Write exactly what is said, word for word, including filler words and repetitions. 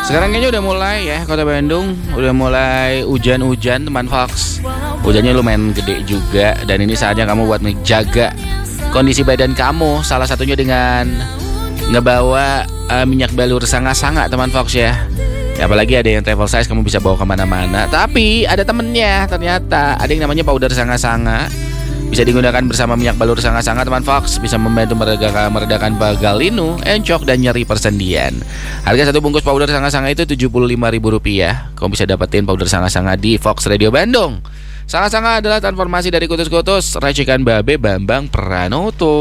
Sekarang kayaknya udah mulai ya, Kota Bandung udah mulai hujan-hujan teman Fox. Hujannya lumayan gede juga. Dan ini saatnya kamu buat menjaga kondisi badan kamu. Salah satunya dengan ngebawa uh, minyak balur sanga-sanga teman Fox ya. Ya, apalagi ada yang travel size kamu bisa bawa kemana-mana. Tapi ada temennya ternyata. Ada yang namanya powder sanga-sanga. Bisa digunakan bersama minyak balur sanga-sanga teman Fox. Bisa membantu meredakan, meredakan bagal linu, encok, dan nyeri persendian. Harga satu bungkus powder sanga-sanga itu tujuh puluh lima ribu rupiah. Kamu bisa dapetin powder sanga-sanga di Fox Radio Bandung. Sanga-sanga adalah transformasi dari kutus-kutus racikan Babe Bambang Pranoto.